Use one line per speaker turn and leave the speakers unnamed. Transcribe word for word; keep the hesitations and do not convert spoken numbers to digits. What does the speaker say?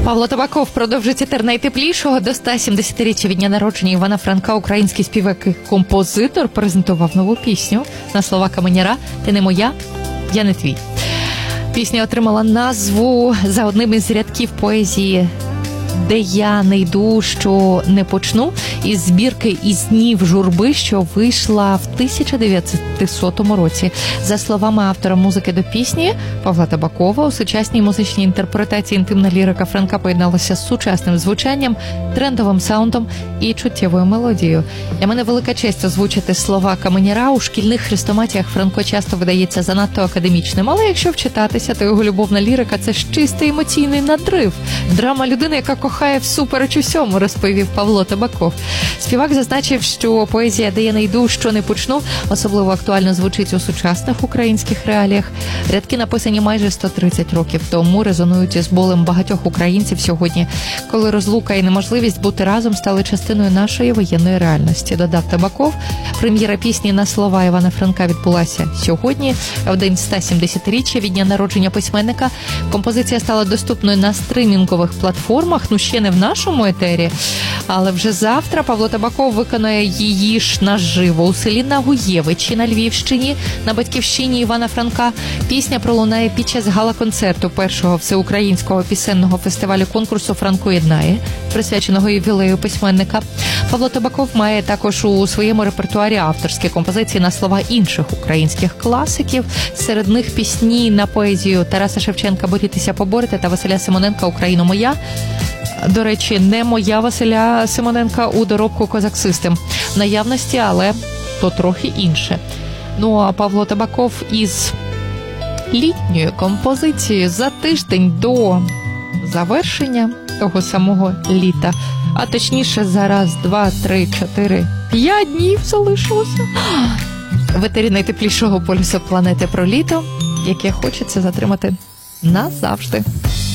Павло Табаков продовжить етер найтеплішого. До ста сімдесятиріччя від дня народження Івана Франка український співак і композитор презентував нову пісню на слова Каменяра «Ти не моя, я не твій». Пісня отримала назву за одним із рядків поезії «Де я не йду, що не почну» із збірки «Із днів журби», що вийшла в тисяча дев'ятсотому році. За словами автора музики до пісні Павла Табакова, у сучасній музичній інтерпретації інтимна лірика Франка поєдналася з сучасним звучанням, трендовим саундом і чуттєвою мелодією. Для мене велика честь озвучити слова Каменяра. У шкільних хрестоматіях Франко часто видається занадто академічним, але якщо вчитатися, то його любовна лірика – це ж чистий емоційний надрив. Драма людини, яка кохає всупереч усьому, розповів Павло Табаков. Співак зазначив, що поезія «Де я не йду, що не почну» особливо актуально звучить у сучасних українських реаліях. Рядки написані майже сто тридцять років тому, резонують із болем багатьох українців сьогодні, коли розлука і неможливість бути разом стали частиною нашої воєнної реальності, додав Табаков. Прем'єра пісні на слова Івана Франка відбулася сьогодні, в день ста сімдесятиріччя від дня народження письменника. Композиція стала доступною на стримінгових платформах, ну ще не в нашому етері, але вже завтра Павло Табаков виконає її ж наживо у селі Нагуєвичі на Львівщині, на батьківщині Івана Франка. Пісня пролунає під час гала-концерту першого всеукраїнського пісенного фестивалю конкурсу «Франко єднає», присвяченого ювілею письменника. Павло Табаков має також у своєму репертуарі авторські композиції на слова інших українських класиків. Серед них пісні на поезію Тараса Шевченка «Борітеся, поборете» та Василя Симоненка «Україно моя». До речі, не моя Василя Симоненка у доробку «Козак Систем» наявності, але то трохи інше. Ну а Павло Табаков із літньою композицією за тиждень до завершення того самого літа, а точніше за раз, два, три, чотири, п'ять днів залишилося. В етері найтеплішого полюсу планети про літо, яке хочеться затримати назавжди.